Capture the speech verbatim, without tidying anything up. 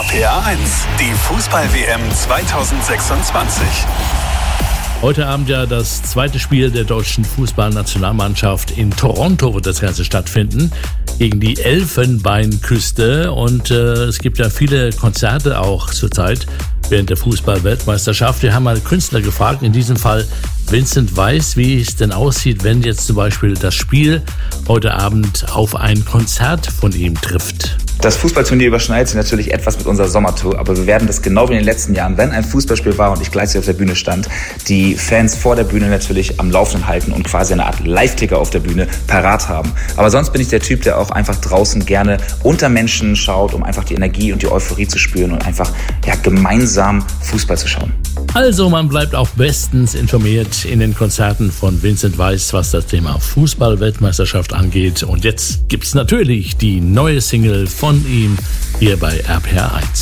R P R eins, die Fußball-W M zweitausendsechsundzwanzig. Heute Abend ja das zweite Spiel der deutschen Fußballnationalmannschaft. In Toronto wird das Ganze stattfinden, gegen die Elfenbeinküste. Und äh, es gibt ja viele Konzerte auch zurzeit während der Fußball-Weltmeisterschaft. Wir haben mal Künstler gefragt, in diesem Fall Vincent Weiss, wie es denn aussieht, wenn jetzt zum Beispiel das Spiel heute Abend auf ein Konzert von ihm trifft. Das Fußballturnier überschneidet sich natürlich etwas mit unserer Sommertour, aber wir werden das genau wie in den letzten Jahren, wenn ein Fußballspiel war und ich gleichzeitig auf der Bühne stand, die Fans vor der Bühne natürlich am Laufenden halten und quasi eine Art Live-Ticker auf der Bühne parat haben. Aber sonst bin ich der Typ, der auch einfach draußen gerne unter Menschen schaut, um einfach die Energie und die Euphorie zu spüren und einfach ja, gemeinsam Fußball zu schauen. Also man bleibt auch bestens informiert in den Konzerten von Vincent Weiss, was das Thema Fußball-Weltmeisterschaft angeht. Und jetzt gibt's natürlich die neue Single von ihm hier bei R P R eins.